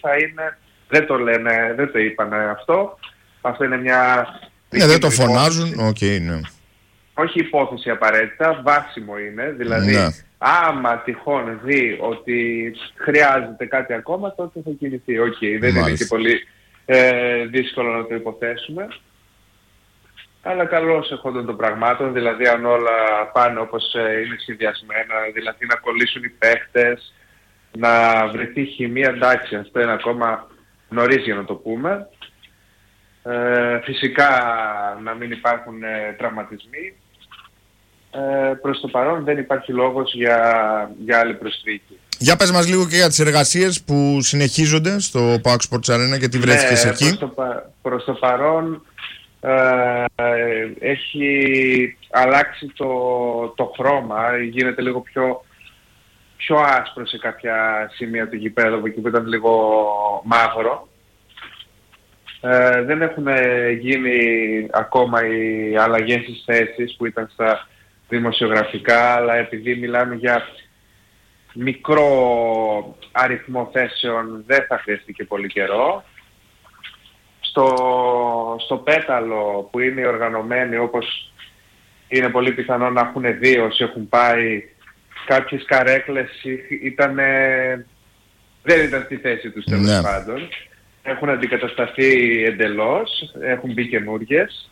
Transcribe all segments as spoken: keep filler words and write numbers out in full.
θα είναι, δεν το λένε, δεν το είπαν αυτό. Αυτό είναι μια... Ναι, δεν το φωνάζουν, οκ, okay, ναι. Όχι υπόθεση απαραίτητα, βάσιμο είναι, δηλαδή ναι. άμα τυχόν δει ότι χρειάζεται κάτι ακόμα, τότε θα κινηθεί. Οκ, okay, δεν Μάλιστα. είναι και πολύ ε, δύσκολο να το υποθέσουμε. Αλλά καλώς εχόντων των πραγμάτων, δηλαδή αν όλα πάνε όπως ε, είναι σχεδιασμένα, δηλαδή να κολλήσουν οι παίχτες, να βρεθεί χημεία, εντάξει, αυτό είναι ακόμα νωρίς για να το πούμε. Ε, φυσικά να μην υπάρχουν ε, τραυματισμοί. Ε, προς το παρόν δεν υπάρχει λόγος για, για άλλη προσθήκη. Για πες μας λίγο και για τις εργασίες που συνεχίζονται στο PAOK Sports Arena και τι βρέθηκες ναι, εκεί. Προς το, προς το παρόν ε, ε, έχει αλλάξει το, το χρώμα, γίνεται λίγο πιο, πιο άσπρο σε κάποια σημεία του γηπέδου, εκεί που ήταν λίγο μαύρο. Ε, δεν έχουν γίνει ακόμα οι αλλαγές στις θέσεις που ήταν στα δημοσιογραφικά, αλλά επειδή μιλάμε για μικρό αριθμό θέσεων δεν θα χρειαστεί και πολύ καιρό. Στο, στο πέταλο που είναι οργανωμένοι, όπως είναι πολύ πιθανό να έχουν δει όσοι έχουν πάει, κάποιες καρέκλες ήταν, δεν ήταν στη θέση τους τέλος ναι. πάντων. Έχουν αντικατασταθεί εντελώς, έχουν μπει καινούργιες.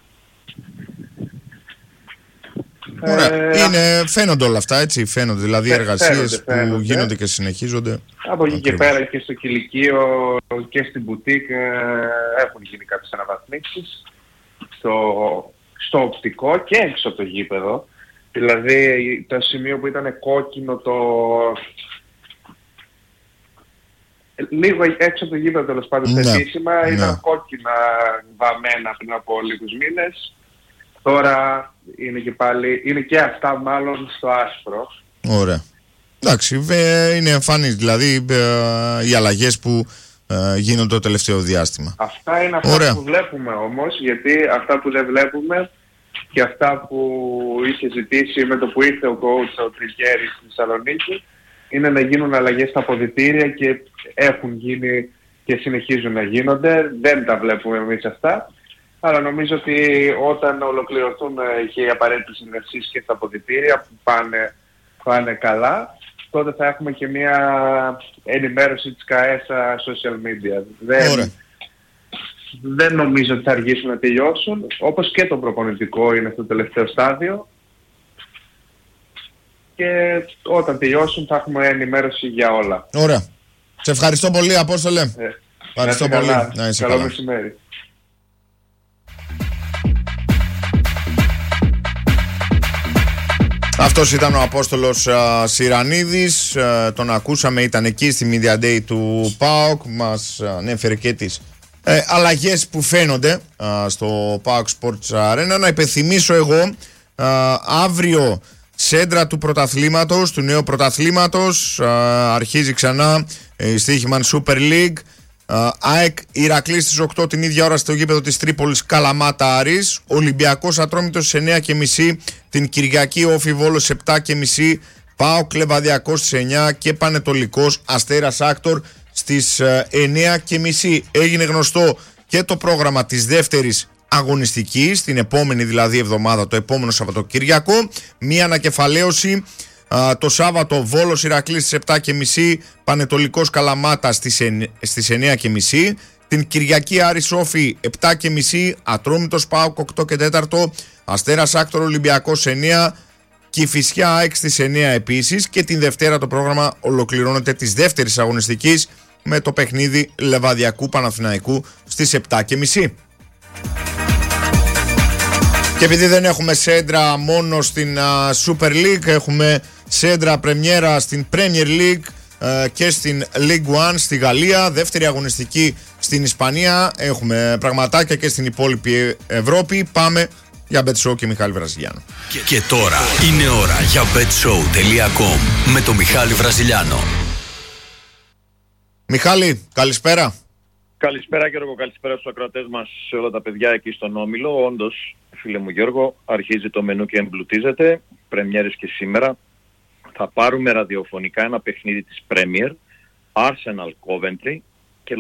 Ωραία. Ε, είναι, φαίνονται όλα αυτά, έτσι, φαίνονται, δηλαδή φαι, εργασίες φαίνονται, που φαίνονται. γίνονται και συνεχίζονται. Από εκεί και πέρα και στο κηλικείο και στην μπουτίκ έχουν γίνει κάποιες αναβαθμίσεις στο, στο οπτικό και έξω από το γήπεδο. Δηλαδή το σημείο που ήταν κόκκινο, το... λίγο έξω από το γήπεδο τέλος πάντων, ναι, επίσημα, ναι. ήταν κόκκινα βαμμένα πριν από λίγους μήνες. Τώρα είναι και πάλι, είναι και αυτά μάλλον στο άσπρο. Ωραία. Εντάξει, είναι εμφανής δηλαδή ε, οι αλλαγές που ε, γίνονται το τελευταίο διάστημα. Αυτά είναι αυτά Ωραία. που βλέπουμε όμως, γιατί αυτά που δεν βλέπουμε και αυτά που είχε ζητήσει με το που ήρθε ο coach ο Τρικέρης στη Θεσσαλονίκη είναι να γίνουν αλλαγές στα αποδυτήρια και έχουν γίνει και συνεχίζουν να γίνονται. Δεν τα βλέπουμε εμείς αυτά. Αλλά νομίζω ότι όταν ολοκληρωθούν και οι απαραίτητες συνεργασίες και στα αποδυτήρια που πάνε, πάνε καλά, τότε θα έχουμε και μια ενημέρωση της ΚΑΕ στα social media. Δεν, δεν νομίζω ότι θα αργήσουν να τελειώσουν, όπως και το προπονητικό είναι στο τελευταίο στάδιο. Και όταν τελειώσουν θα έχουμε ενημέρωση για όλα. Ωραία. Σε ευχαριστώ πολύ, Απόστολε. Ε, ευχαριστώ πολύ. Καλά. Να είσαι Καλό καλά. μεσημέρι. Αυτός ήταν ο Απόστολος uh, Σιρανίδης, uh, τον ακούσαμε, ήταν εκεί στη Media Day του ΠΑΟΚ, μας ανέφερε uh, και τις uh, αλλαγές που φαίνονται uh, στο PAOK Sports Arena. Να υπενθυμίσω εγώ, uh, αύριο σέντρα του πρωταθλήματος, του νέου πρωταθλήματος, uh, αρχίζει ξανά η Στοίχημαν Super League. Uh, ΑΕΚ Ηρακλής στις οκτώ την ίδια ώρα στο γήπεδο της Τρίπολης Καλαμάτα Άρης. Ολυμπιακός Ατρόμητος στις εννιά και μισή την Κυριακή, Όφι Βόλος επτά και μισή, ΠΑΟΚ Λεβαδιακός στις εννιά και Πανετολικός Αστέρας Άκτορ στις uh, εννιά και μισή. Έγινε γνωστό και το πρόγραμμα της δεύτερης αγωνιστικής, την επόμενη δηλαδή εβδομάδα, το επόμενο Σαββατοκύριακο. Μία ανακεφαλαίωση. Uh, το Σάββατο Βόλος Ηρακλής στις επτά και μισή, Πανετολικός Καλαμάτα στις, εν, στις εννιά και μισή. Την Κυριακή Άρης Όφι επτά και μισή, Ατρόμητος ΠΑΟΚ οκτώ και τέσσερα, Αστέρας Άκτορ Ολυμπιακός εννιά, Κηφισιά ΑΕΚ στις εννιά επίσης. Και την Δευτέρα το πρόγραμμα ολοκληρώνεται της δεύτερης αγωνιστικής με το παιχνίδι Λεβαδιακού Παναθηναϊκού στις επτά και μισή. Και επειδή δεν έχουμε σέντρα μόνο στην uh, Super League, έχουμε σέντρα πρεμιέρα στην Premier League uh, και στην League One στη Γαλλία, δεύτερη αγωνιστική στην Ισπανία, έχουμε πραγματάκια και στην υπόλοιπη Ευρώπη. Πάμε για BetShow και Μιχάλη Βραζιλιάνο. Και, και τώρα είναι ώρα για μπετσόου τελεία κομ με το Μιχάλη Βραζιλιάνο. Μιχάλη, καλησπέρα. Καλησπέρα Γιώργο, καλησπέρα στους ακροατές μας, σε όλα τα παιδιά εκεί στον Όμιλο. Όντως, φίλε μου Γιώργο, αρχίζει το μενού και εμπλουτίζεται. Πρεμιέρες και σήμερα. Θα πάρουμε ραδιοφωνικά ένα παιχνίδι της Premier, Arsenal Coventry,